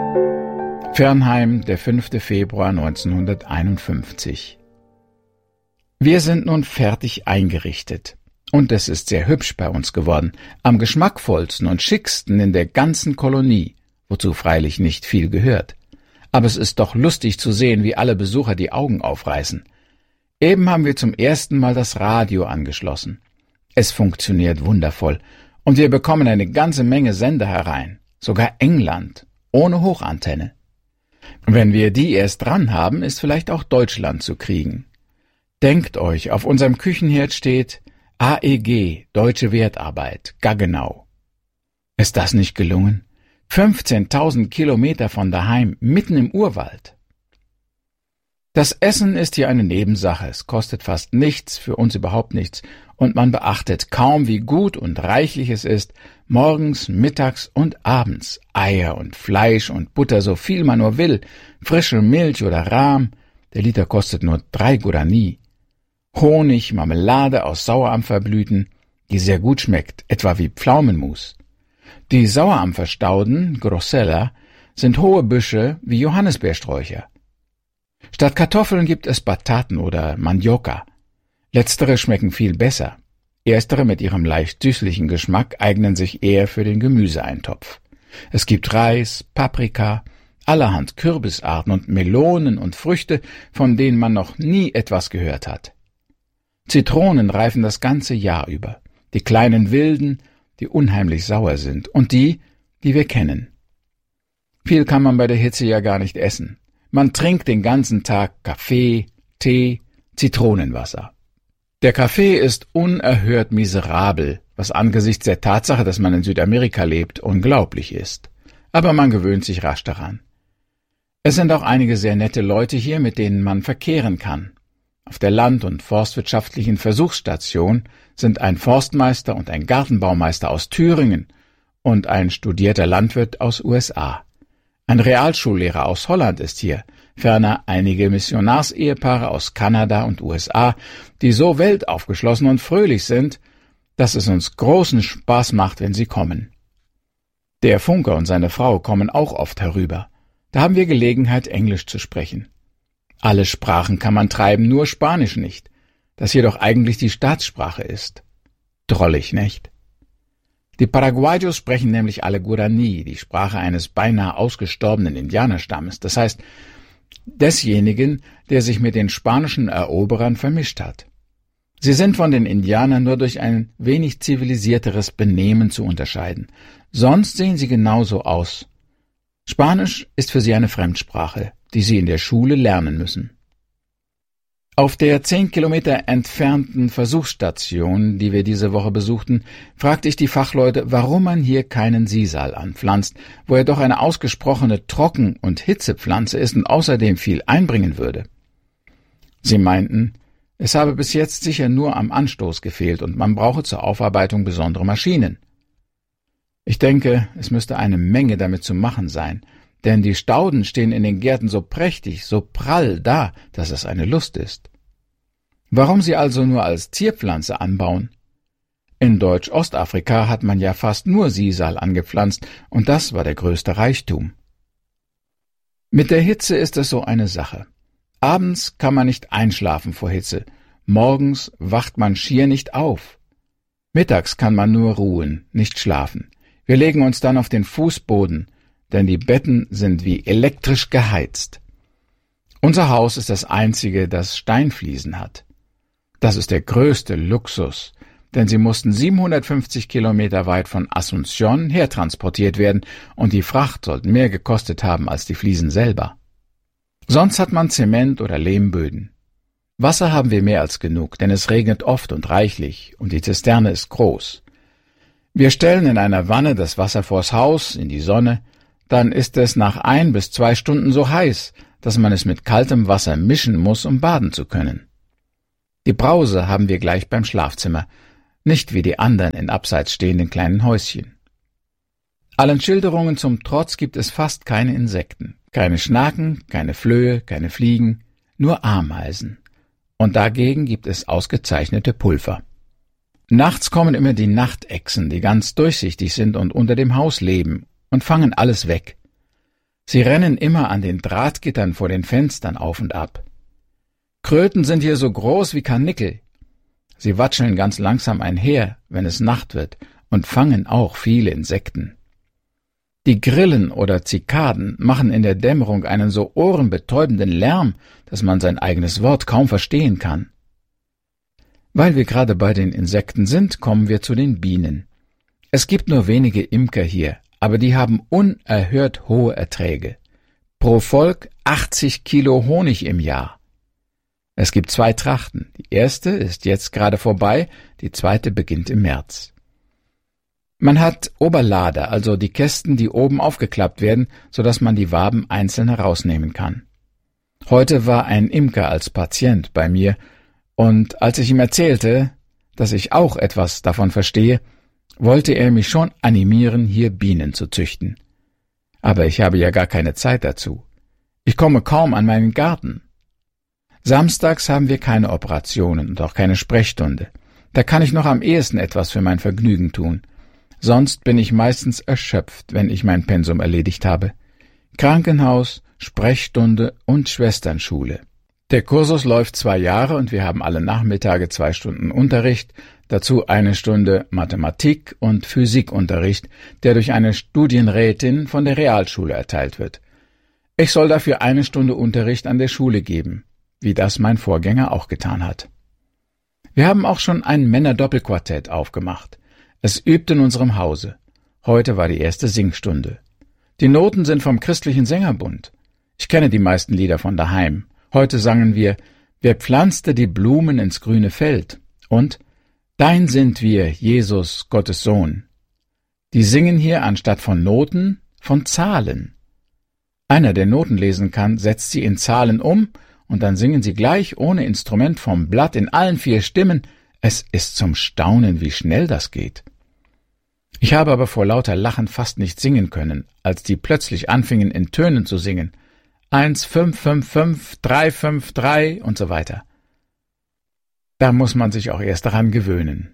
Fernheim, der 5. Februar 1951. Wir sind nun fertig eingerichtet. Und es ist sehr hübsch bei uns geworden, am geschmackvollsten und schicksten in der ganzen Kolonie, wozu freilich nicht viel gehört. Aber es ist doch lustig zu sehen, wie alle Besucher die Augen aufreißen. Eben haben wir zum ersten Mal das Radio angeschlossen. Es funktioniert wundervoll, und wir bekommen eine ganze Menge Sender herein, sogar England, ohne Hochantenne. Wenn wir die erst dran haben, ist vielleicht auch Deutschland zu kriegen. Denkt euch, auf unserem Küchenherd steht AEG, Deutsche Wertarbeit, Gaggenau. Ist das nicht gelungen? 15.000 Kilometer von daheim, mitten im Urwald. Das Essen ist hier eine Nebensache, es kostet fast nichts, für uns überhaupt nichts, und man beachtet kaum, wie gut und reichlich es ist, morgens, mittags und abends Eier und Fleisch und Butter, so viel man nur will, frische Milch oder Rahm, der Liter kostet nur 3 Guarani, Honig, Marmelade aus Sauerampferblüten, die sehr gut schmeckt, etwa wie Pflaumenmus. Die Sauerampferstauden, Grosella, sind hohe Büsche wie Johannisbeersträucher. Statt Kartoffeln gibt es Bataten oder Mandioca. Letztere schmecken viel besser. Erstere mit ihrem leicht süßlichen Geschmack eignen sich eher für den Gemüseeintopf. Es gibt Reis, Paprika, allerhand Kürbisarten und Melonen und Früchte, von denen man noch nie etwas gehört hat. Zitronen reifen das ganze Jahr über, die kleinen wilden, die unheimlich sauer sind, und die wir kennen. Viel kann man bei der Hitze ja gar nicht essen. Man trinkt den ganzen Tag Kaffee, Tee, Zitronenwasser. Der Kaffee ist unerhört miserabel, was angesichts der Tatsache, dass man in Südamerika lebt, unglaublich ist. Aber man gewöhnt sich rasch daran. Es sind auch einige sehr nette Leute hier, mit denen man verkehren kann. Auf der Land- und Forstwirtschaftlichen Versuchsstation sind ein Forstmeister und ein Gartenbaumeister aus Thüringen und ein studierter Landwirt aus USA. Ein Realschullehrer aus Holland ist hier, ferner einige Missionarsehepaare aus Kanada und USA, die so weltaufgeschlossen und fröhlich sind, dass es uns großen Spaß macht, wenn sie kommen. Der Funker und seine Frau kommen auch oft herüber. Da haben wir Gelegenheit, Englisch zu sprechen. Alle Sprachen kann man treiben, nur Spanisch nicht, das jedoch eigentlich die Staatssprache ist. Drollig, nicht? Die Paraguayos sprechen nämlich alle Guarani, die Sprache eines beinahe ausgestorbenen Indianerstammes, das heißt desjenigen, der sich mit den spanischen Eroberern vermischt hat. Sie sind von den Indianern nur durch ein wenig zivilisierteres Benehmen zu unterscheiden. Sonst sehen sie genauso aus. Spanisch ist für sie eine Fremdsprache, die sie in der Schule lernen müssen. Auf der 10 Kilometer entfernten Versuchsstation, die wir diese Woche besuchten, fragte ich die Fachleute, warum man hier keinen Sisal anpflanzt, wo er doch eine ausgesprochene Trocken- und Hitzepflanze ist und außerdem viel einbringen würde. Sie meinten, es habe bis jetzt sicher nur am Anstoß gefehlt und man brauche zur Aufarbeitung besondere Maschinen. Ich denke, es müsste eine Menge damit zu machen sein, denn die Stauden stehen in den Gärten so prächtig, so prall da, dass es eine Lust ist. Warum sie also nur als Zierpflanze anbauen? In Deutsch-Ostafrika hat man ja fast nur Sisal angepflanzt, und das war der größte Reichtum. Mit der Hitze ist es so eine Sache. Abends kann man nicht einschlafen vor Hitze, morgens wacht man schier nicht auf. Mittags kann man nur ruhen, nicht schlafen. Wir legen uns dann auf den Fußboden, denn die Betten sind wie elektrisch geheizt. Unser Haus ist das einzige, das Steinfliesen hat. Das ist der größte Luxus, denn sie mussten 750 Kilometer weit von Asunción hertransportiert werden, und die Fracht sollten mehr gekostet haben als die Fliesen selber. Sonst hat man Zement oder Lehmböden. Wasser haben wir mehr als genug, denn es regnet oft und reichlich, und die Zisterne ist groß. Wir stellen in einer Wanne das Wasser vors Haus, in die Sonne, dann ist es nach 1 bis 2 Stunden so heiß, dass man es mit kaltem Wasser mischen muss, um baden zu können. Die Brause haben wir gleich beim Schlafzimmer, nicht wie die anderen in abseits stehenden kleinen Häuschen. Allen Schilderungen zum Trotz gibt es fast keine Insekten, keine Schnaken, keine Flöhe, keine Fliegen, nur Ameisen. Und dagegen gibt es ausgezeichnete Pulver. Nachts kommen immer die Nachtechsen, die ganz durchsichtig sind und unter dem Haus leben, und fangen alles weg. Sie rennen immer an den Drahtgittern vor den Fenstern auf und ab. Kröten sind hier so groß wie Karnickel. Sie watscheln ganz langsam einher, wenn es Nacht wird, und fangen auch viele Insekten. Die Grillen oder Zikaden machen in der Dämmerung einen so ohrenbetäubenden Lärm, dass man sein eigenes Wort kaum verstehen kann. Weil wir gerade bei den Insekten sind, kommen wir zu den Bienen. Es gibt nur wenige Imker hier, aber die haben unerhört hohe Erträge. Pro Volk 80 Kilo Honig im Jahr. Es gibt 2 Trachten. Die erste ist jetzt gerade vorbei, die zweite beginnt im März. Man hat Oberlader, also die Kästen, die oben aufgeklappt werden, sodass man die Waben einzeln herausnehmen kann. Heute war ein Imker als Patient bei mir, und als ich ihm erzählte, dass ich auch etwas davon verstehe, wollte er mich schon animieren, hier Bienen zu züchten. Aber ich habe ja gar keine Zeit dazu. Ich komme kaum an meinen Garten. Samstags haben wir keine Operationen und auch keine Sprechstunde. Da kann ich noch am ehesten etwas für mein Vergnügen tun. Sonst bin ich meistens erschöpft, wenn ich mein Pensum erledigt habe. Krankenhaus, Sprechstunde und Schwesternschule. Der Kursus läuft 2 Jahre und wir haben alle Nachmittage 2 Stunden Unterricht, dazu 1 Stunde Mathematik- und Physikunterricht, der durch eine Studienrätin von der Realschule erteilt wird. Ich soll dafür 1 Stunde Unterricht an der Schule geben, wie das mein Vorgänger auch getan hat. Wir haben auch schon ein Männer-Doppelquartett aufgemacht. Es übt in unserem Hause. Heute war die erste Singstunde. Die Noten sind vom Christlichen Sängerbund. Ich kenne die meisten Lieder von daheim. Heute sangen wir »Wer pflanzte die Blumen ins grüne Feld« und »Dein sind wir, Jesus, Gottes Sohn«. Die singen hier anstatt von Noten, von Zahlen. Einer, der Noten lesen kann, setzt sie in Zahlen um, und dann singen sie gleich ohne Instrument vom Blatt in allen 4 Stimmen. Es ist zum Staunen, wie schnell das geht. Ich habe aber vor lauter Lachen fast nicht singen können, als die plötzlich anfingen, in Tönen zu singen. 1, 5, 5, 5, 3, 5, 3 und so weiter. Da muss man sich auch erst daran gewöhnen.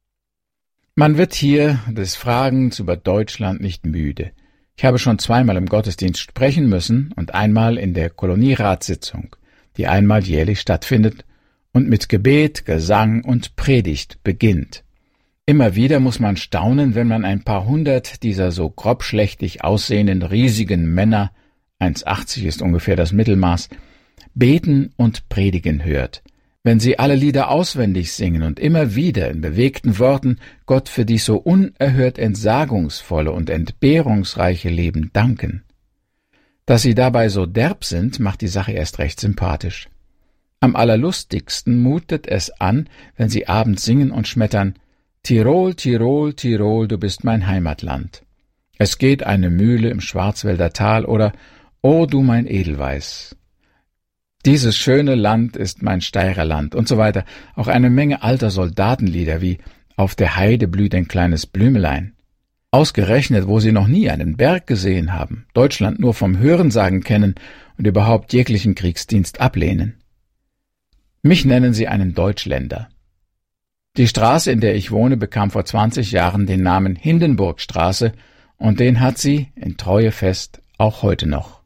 Man wird hier des Fragens über Deutschland nicht müde. Ich habe schon 2-mal im Gottesdienst sprechen müssen und einmal in der Kolonieratssitzung, die einmal jährlich stattfindet und mit Gebet, Gesang und Predigt beginnt. Immer wieder muss man staunen, wenn man ein paar 100 dieser so grobschlächtig aussehenden riesigen Männer, 1,80 ist ungefähr das Mittelmaß, beten und predigen hört, wenn sie alle Lieder auswendig singen und immer wieder in bewegten Worten Gott für dies so unerhört entsagungsvolle und entbehrungsreiche Leben danken. Dass sie dabei so derb sind, macht die Sache erst recht sympathisch. Am allerlustigsten mutet es an, wenn sie abends singen und schmettern »Tirol, Tirol, Tirol, du bist mein Heimatland«. Es geht eine Mühle im Schwarzwälder Tal oder »O du mein Edelweiß«. Dieses schöne Land ist mein Steirerland und so weiter. Auch eine Menge alter Soldatenlieder wie »Auf der Heide blüht ein kleines Blümelein«. Ausgerechnet, wo sie noch nie einen Berg gesehen haben, Deutschland nur vom Hörensagen kennen und überhaupt jeglichen Kriegsdienst ablehnen. Mich nennen sie einen Deutschländer. Die Straße, in der ich wohne, bekam vor 20 Jahren den Namen Hindenburgstraße und den hat sie, in Treue fest, auch heute noch.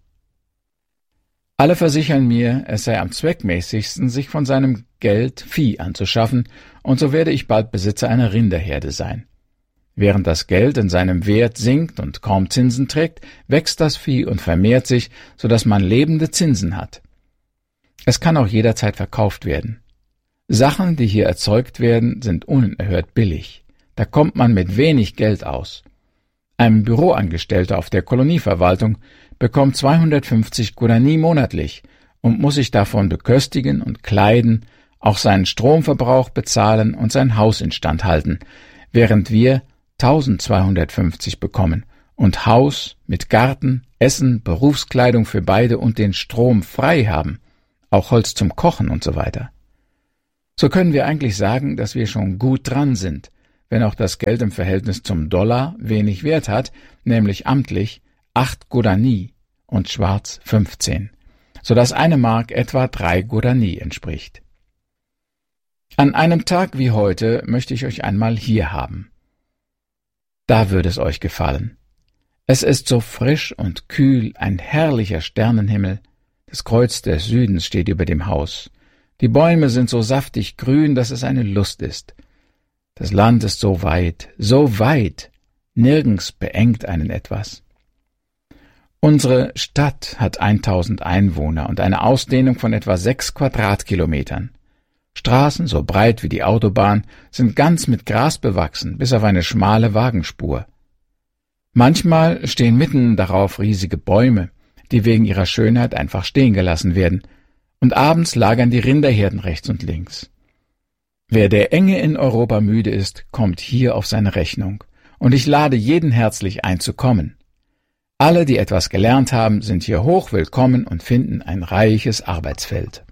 Alle versichern mir, es sei am zweckmäßigsten, sich von seinem Geld Vieh anzuschaffen, und so werde ich bald Besitzer einer Rinderherde sein. Während das Geld in seinem Wert sinkt und kaum Zinsen trägt, wächst das Vieh und vermehrt sich, so dass man lebende Zinsen hat. Es kann auch jederzeit verkauft werden. Sachen, die hier erzeugt werden, sind unerhört billig. Da kommt man mit wenig Geld aus. Ein Büroangestellter auf der Kolonieverwaltung bekommt 250 Guarani monatlich und muss sich davon beköstigen und kleiden, auch seinen Stromverbrauch bezahlen und sein Haus instand halten, während wir 1250 bekommen und Haus mit Garten, Essen, Berufskleidung für beide und den Strom frei haben, auch Holz zum Kochen und so weiter. So können wir eigentlich sagen, dass wir schon gut dran sind, wenn auch das Geld im Verhältnis zum Dollar wenig Wert hat, nämlich amtlich 8 Guarani und schwarz 15, so dass 1 Mark etwa 3 Guarani entspricht. An einem Tag wie heute möchte ich euch einmal hier haben. Da würde es euch gefallen. Es ist so frisch und kühl, ein herrlicher Sternenhimmel. Das Kreuz des Südens steht über dem Haus. Die Bäume sind so saftig grün, dass es eine Lust ist. Das Land ist so weit, nirgends beengt einen etwas. Unsere Stadt hat 1000 Einwohner und eine Ausdehnung von etwa 6 Quadratkilometern. Straßen, so breit wie die Autobahn, sind ganz mit Gras bewachsen, bis auf eine schmale Wagenspur. Manchmal stehen mitten darauf riesige Bäume, die wegen ihrer Schönheit einfach stehen gelassen werden, und abends lagern die Rinderherden rechts und links. Wer der Enge in Europa müde ist, kommt hier auf seine Rechnung, und ich lade jeden herzlich ein zu kommen. Alle, die etwas gelernt haben, sind hier hoch willkommen und finden ein reiches Arbeitsfeld.